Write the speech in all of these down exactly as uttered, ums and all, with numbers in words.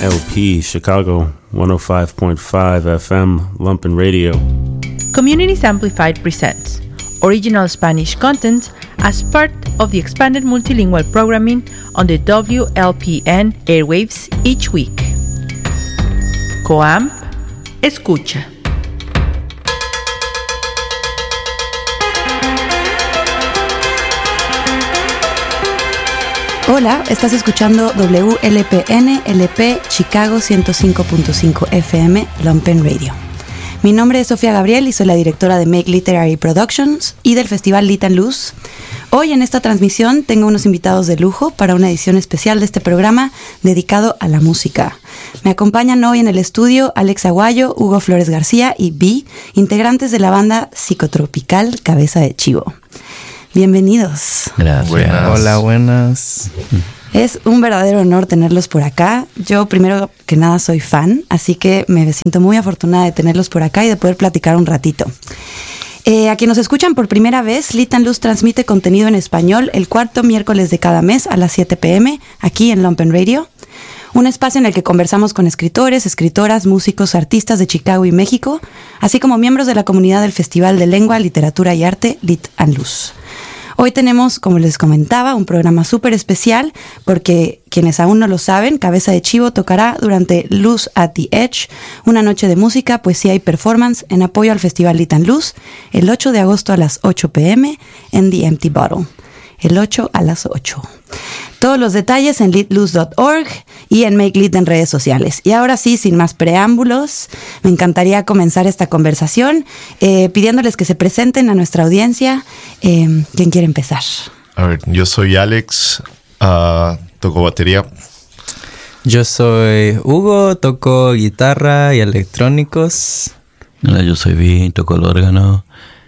L P, Chicago, one oh five point five F M, Lumpen Radio. Communities Amplified presents original Spanish content as part of the expanded multilingual programming on the W L P N airwaves each week. Coamp, escucha. Hola, estás escuchando W L P N L P Chicago ciento cinco punto cinco F M Lumpen Radio. Mi nombre es Sofía Gabriel y soy la directora de Make Literary Productions y del Festival Lit and Luz. Hoy en esta transmisión tengo unos invitados de lujo para una edición especial de este programa dedicado a la música. Me acompañan hoy en el estudio Alex Aguayo, Hugo Flores García y Vi, integrantes de la banda psicotropical Cabeza de Chivo. Bienvenidos. Gracias. Buenas. Hola, buenas. Es un verdadero honor tenerlos por acá. Yo, primero que nada, soy fan, así que me siento muy afortunada de tenerlos por acá y de poder platicar un ratito. Eh, a quienes nos escuchan por primera vez, Lit and Luz transmite contenido en español el cuarto miércoles de cada mes a las siete pm, aquí en Lumpen Radio. Un espacio en el que conversamos con escritores, escritoras, músicos, artistas de Chicago y México, así como miembros de la comunidad del Festival de Lengua, Literatura y Arte Lit and Luz. Hoy tenemos, como les comentaba, un programa súper especial porque, quienes aún no lo saben, Cabeza de Chivo tocará durante Luz at the Edge, una noche de música, poesía y performance en apoyo al Festival Lit and Luz, el ocho de agosto a las ocho pm en The Empty Bottle. El ocho a las ocho. Todos los detalles en lit luz punto org y en Make Lit en redes sociales. Y ahora sí, sin más preámbulos, me encantaría comenzar esta conversación eh, pidiéndoles que se presenten a nuestra audiencia. Eh, ¿Quién quiere empezar? A ver, yo soy Alex, uh, toco batería. Yo soy Hugo, toco guitarra y electrónicos. Hola, yo soy Vi, toco el órgano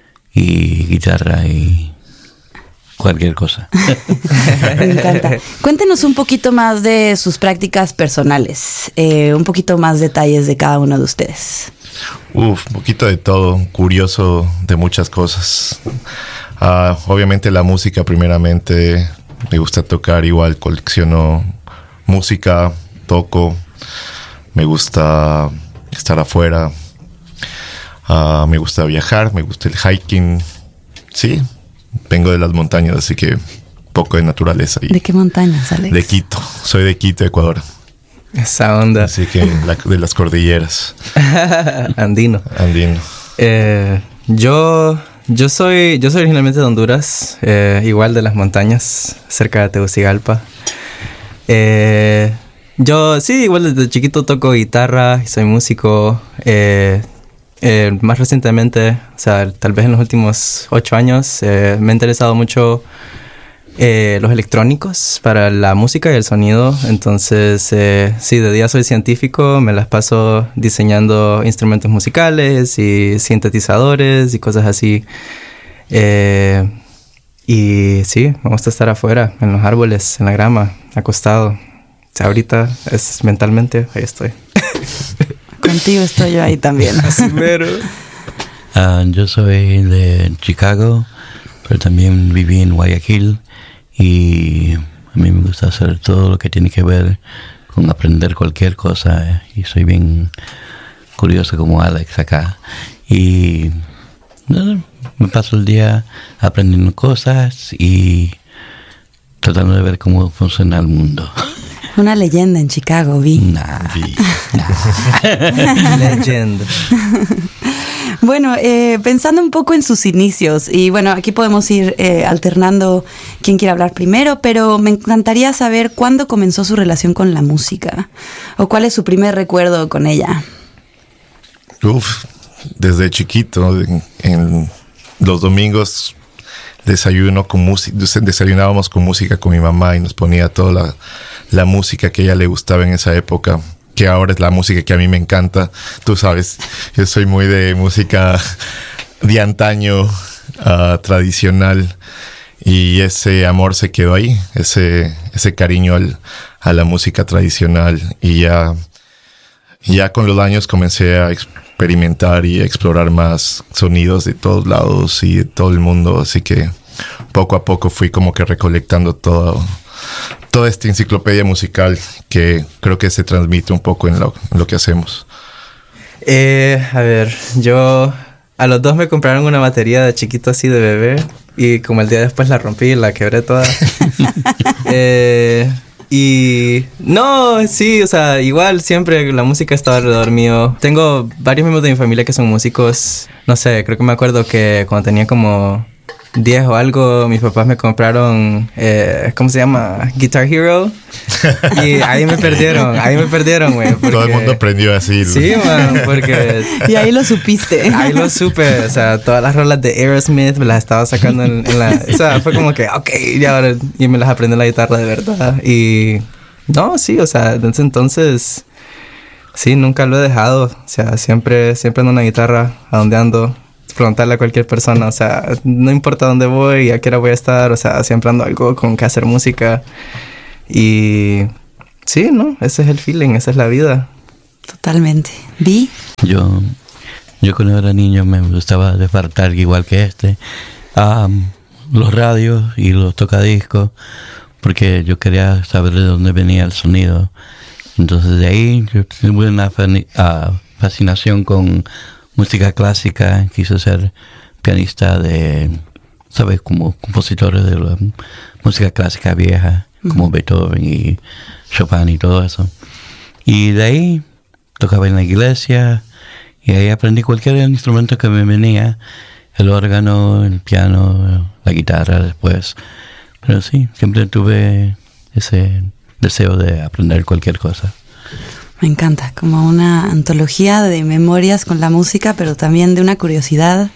y guitarra y cualquier cosa. Me encanta. Cuéntenos un poquito más de sus prácticas personales, eh, un poquito más detalles de cada uno de ustedes. Uf, un poquito de todo, curioso de muchas cosas. Uh, obviamente la música primeramente, me gusta tocar igual, colecciono música, toco, me gusta estar afuera, uh, me gusta viajar, me gusta el hiking, sí. Vengo de las montañas, así que poco de naturaleza. Y ¿de qué montañas, Alex? De Quito. Soy de Quito, Ecuador. Esa onda. Así que la, de las cordilleras. Andino. Andino. Eh, yo, yo soy, yo soy originalmente de Honduras, eh, igual de las montañas, cerca de Tegucigalpa. Eh, yo sí, igual desde chiquito toco guitarra y soy músico. Eh, Eh, más recientemente, o sea, tal vez en los últimos ocho años, eh, me ha interesado mucho eh, los electrónicos para la música y el sonido. Entonces, eh, sí, de día soy científico, me las paso diseñando instrumentos musicales y sintetizadores y cosas así. Eh, y sí, me gusta estar afuera, en los árboles, en la grama, acostado. O sea, ahorita es mentalmente, ahí estoy. Contigo estoy yo ahí también. Así mero. Uh, yo soy de Chicago, pero también viví en Guayaquil y a mí me gusta hacer todo lo que tiene que ver con aprender cualquier cosa y soy bien curioso como Alex acá y no, me paso el día aprendiendo cosas y tratando de ver cómo funciona el mundo. Una leyenda en Chicago, Vi. Nah, Vi. Nah. Leyenda. Bueno, eh, pensando un poco en sus inicios, y bueno, aquí podemos ir eh, alternando quién quiere hablar primero, pero me encantaría saber cuándo comenzó su relación con la música, o cuál es su primer recuerdo con ella. Uf, desde chiquito, en, en los domingos desayuno con música, desayunábamos con música con mi mamá y nos ponía toda la, la música que a ella le gustaba en esa época, que ahora es la música que a mí me encanta. Tú sabes, yo soy muy de música de antaño, uh, tradicional, y ese amor se quedó ahí, ese, ese cariño al, a la música tradicional, y ya, ya con los años comencé a experimentar y a explorar más sonidos de todos lados y de todo el mundo, así que poco a poco fui como que recolectando todo toda esta enciclopedia musical que creo que se transmite un poco en lo, en lo que hacemos. Eh, a ver, yo... A los dos me compraron una batería de chiquito así de bebé. Y como el día después la rompí y la quebré toda. eh, y... No, sí, o sea, igual siempre la música estaba alrededor mío. Tengo varios miembros de mi familia que son músicos. No sé, creo que me acuerdo que cuando tenía como diez o algo, mis papás me compraron, eh, ¿cómo se llama? Guitar Hero. Y ahí me perdieron, ahí me perdieron, güey. Todo el mundo aprendió así. Sí, man, porque... Y ahí lo supiste. Ahí lo supe, o sea, todas las rolas de Aerosmith me las estaba sacando en, en la... O sea, fue como que, ok, y ahora... Y me las aprendí en la guitarra de verdad. Y... No, sí, o sea, desde entonces... Sí, nunca lo he dejado. O sea, siempre, siempre ando en una guitarra, a donde ando... preguntarle a cualquier persona, o sea, no importa dónde voy, a qué hora voy a estar, o sea, siempre ando algo con que hacer música. Y sí, ¿no? Ese es el feeling, esa es la vida. Totalmente. ¿Vi? Yo, yo cuando era niño me gustaba desbartar igual que este, um, los radios y los tocadiscos, porque yo quería saber de dónde venía el sonido. Entonces de ahí yo tuve una uh, fascinación con música clásica, quise ser pianista de, ¿sabes? Como compositores de la música clásica vieja, uh-huh. como Beethoven y Chopin y todo eso. Y de ahí tocaba en la iglesia y ahí aprendí cualquier instrumento que me venía, el órgano, el piano, la guitarra después. Pero sí, siempre tuve ese deseo de aprender cualquier cosa. Me encanta, como una antología de memorias con la música, pero también de una curiosidad,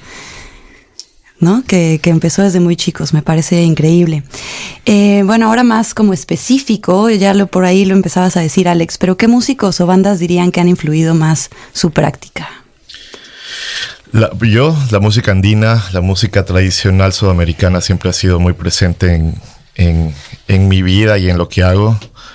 ¿no? Que, que empezó desde muy chicos, me parece increíble. Eh, bueno, ahora más como específico, ya lo por ahí lo empezabas a decir, Alex, pero ¿qué músicos o bandas dirían que han influido más su práctica? La, yo, la música andina, la música tradicional sudamericana siempre ha sido muy presente en, en, en mi vida y en lo que hago.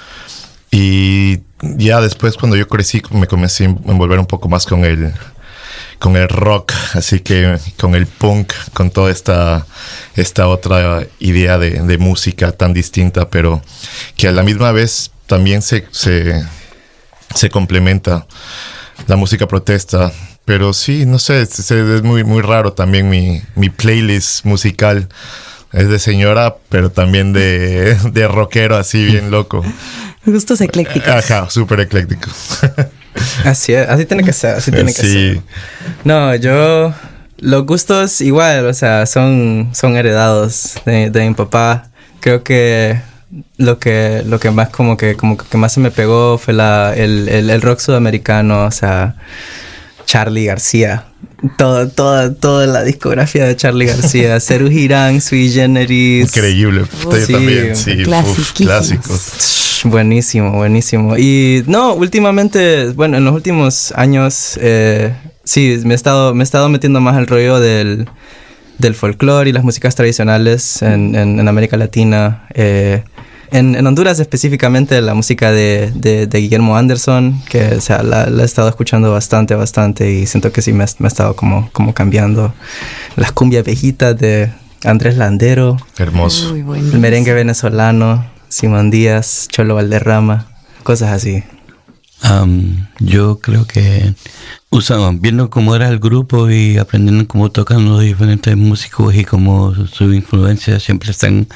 Y ya después, cuando yo crecí, me comencé a envolver un poco más con el, con el rock, así que con el punk, con toda esta, esta otra idea de, de música tan distinta, pero que a la misma vez también se, se, se complementa la música protesta. Pero sí, no sé, es, es muy, muy raro también mi, mi playlist musical. Es de señora, pero también de, de rockero, así bien loco. Gustos eclécticos. Ajá, súper ecléctico. Así es, así tiene que ser, así tiene que sí. ser. No, yo... Los gustos igual, o sea, son, son heredados de, de mi papá. Creo que lo que lo que más como que como que más se me pegó fue la, el, el, el rock sudamericano, o sea, Charly García. Todo, toda, toda la discografía de Charly García. Serú Girán, Sui Generis. Increíble. Puta, yo sí, también, sí. Uf, clásicos. Buenísimo, buenísimo. Y no, últimamente, bueno, en los últimos años, eh, sí, me he estado, me he estado metiendo más al rollo del, del folclore y las músicas tradicionales en, en, en América Latina. Eh, En, en Honduras específicamente la música de, de, de Guillermo Anderson, que o sea, la, la he estado escuchando bastante, bastante y siento que sí me, me ha estado como, como cambiando. Las cumbias viejitas de Andrés Landero. Hermoso. Uy, el merengue venezolano, Simón Díaz, Cholo Valderrama, cosas así. Um, yo creo que usaban, viendo cómo era el grupo y aprendiendo cómo tocan los diferentes músicos y cómo su influencia siempre están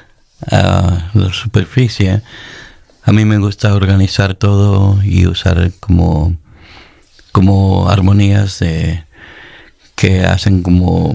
a la superficie. A mí me gusta organizar todo y usar como como armonías de, que hacen como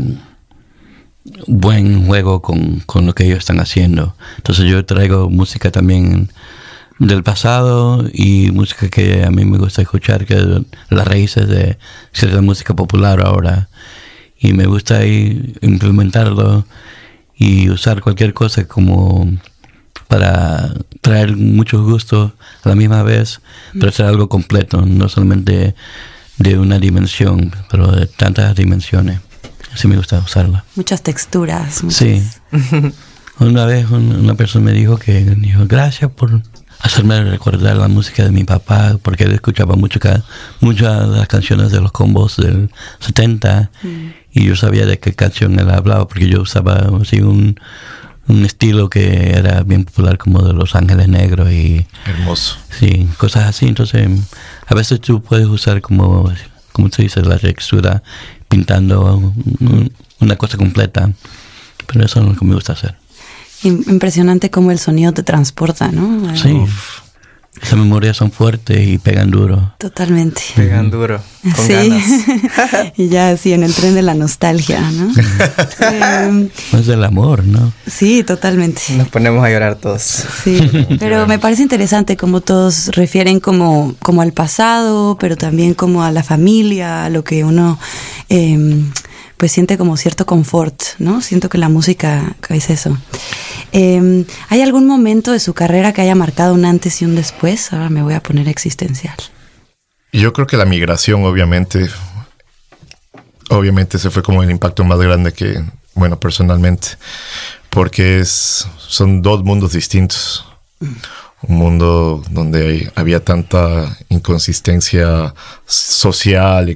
buen juego con, con lo que ellos están haciendo. Entonces yo traigo música también del pasado y música que a mí me gusta escuchar, que es las raíces de cierta música popular ahora, y me gusta ahí implementarlo y usar cualquier cosa como para traer muchos gustos a la misma vez, pero hacer algo completo, no solamente de una dimensión, pero de tantas dimensiones. Así me gusta usarla. Muchas texturas. Muchas... Sí. Una vez una persona me dijo que dijo, gracias por hacerme recordar la música de mi papá, porque él escuchaba mucho, muchas de las canciones de los combos del setenta, mm. y yo sabía de qué canción él hablaba, porque yo usaba así un, un estilo que era bien popular como de Los Ángeles Negros y Hermoso. sí, cosas así. Entonces a veces tú puedes usar como, como se dice, la textura pintando un, una cosa completa, pero eso es lo que me gusta hacer. Impresionante cómo el sonido te transporta, ¿no? Sí. Uf. Esas memorias son fuertes y pegan duro. Totalmente. Pegan duro, con sí. ganas. Y ya así en el tren de la nostalgia, ¿no? eh, es del amor, ¿no? Sí, totalmente. Nos ponemos a llorar todos. Sí, pero me parece interesante cómo todos refieren como, como al pasado, pero también como a la familia, a lo que uno... Eh, pues siente como cierto confort, ¿no? Siento que la música es eso. Eh, ¿Hay algún momento de su carrera que haya marcado un antes y un después? Ahora me voy a poner existencial. Yo creo que la migración, obviamente, obviamente ese fue como el impacto más grande que, bueno, personalmente, porque es, son dos mundos distintos. Un mundo donde hay, había tanta inconsistencia social,